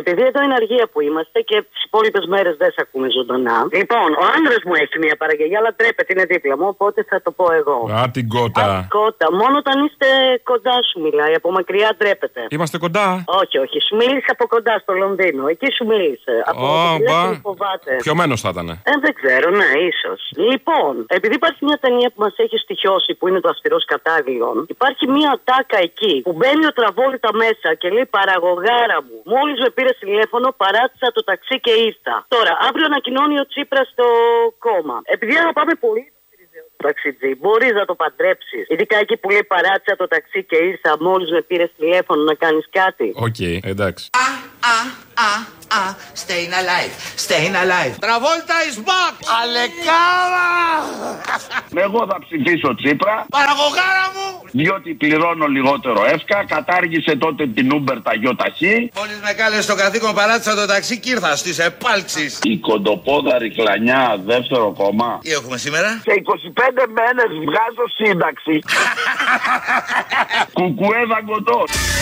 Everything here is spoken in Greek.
επειδή εδώ είναι αργία που είμαστε και τις υπόλοιπες μέρες δεν σε ακούμε ζωντανά. Λοιπόν, ο άντρας μου έχει μια παραγγελία, αλλά τρέπεται, είναι δίπλα μου, οπότε θα το πω εγώ. Α, την κότα. Κότα. Μόνο όταν είστε κοντά σου μιλάει, από μακριά ντρέπεται. Είμαστε κοντά. Όχι, όχι, σου μίλησε από κοντά στο Λονδίνο. Εκεί σου μίλησε. Από το φοβάται. Πιωμένος θα ήταν. Δεν ξέρω, ναι, ίσως. Λοιπόν, επειδή υπάρχει μια ταινία που μας έχει στοιχιώσει που είναι το Αυστηρός Κατάγλιον, υπάρχει μια τάκα εκεί που μπαίνει ο Τραβόλτα μέσα και λέει παραγωγάρα μου. Μόλις με πήρε τηλέφωνο, παράτησα το ταξί και ήρθα. Τώρα, αύριο ανακοινώνει ο Τσίπρας στο κόμμα. Επειδή αγαπάμε πολύ το ταξιτζή, μπορείς να το παντρέψεις. Ειδικά εκεί που λέει παράτησα το ταξί και ήρθα, μόλις με πήρε τηλέφωνο να κάνεις κάτι. Οκ, εντάξει. Staying alive, staying alive. Travolta is back. Αλεκάρα! Εγώ θα ψηφίσω Τσίπρα. Παραγωγάρα μου! Διότι πληρώνω λιγότερο εύκα. Κατάργησε τότε την Uber τα γιοταχή. Μόλις με κάλεσε στο καθήκον, παράτησα το ταξί και ήρθα στις επάλξεις. Η κοντοπόδαρη κλανιά, δεύτερο κόμμα. Τι έχουμε σήμερα? Σε 25 μέρες βγάζω σύνταξη. Κουκουέ δαγκωτός.